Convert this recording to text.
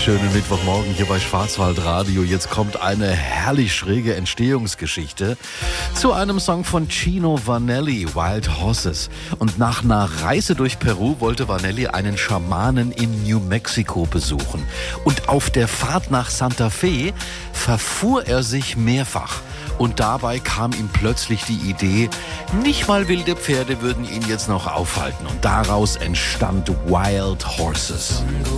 schönen Mittwochmorgen hier bei Schwarzwaldradio. Jetzt kommt eine herrlich schräge Entstehungsgeschichte zu einem Song von Chino Vanelli, Wild Horses. Und nach einer Reise durch Peru wollte Vanelli einen Schamanen in New Mexico besuchen. Und auf der Fahrt nach Santa Fe verfuhr er sich mehrfach. Und dabei kam ihm plötzlich die Idee, nicht mal wilde Pferde würden ihn jetzt noch aufhalten. Und daraus entstand Wild Horses.